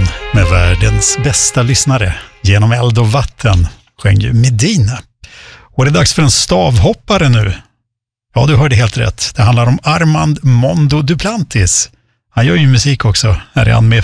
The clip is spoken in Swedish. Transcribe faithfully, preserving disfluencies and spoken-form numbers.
morgon med världens bästa lyssnare. Genom eld och vatten sjöng ju Medina. Och det är dags för en stavhoppare nu. Ja, du hörde helt rätt. Det handlar om Armand Mondo Duplantis. Han gör ju musik också. Här är han med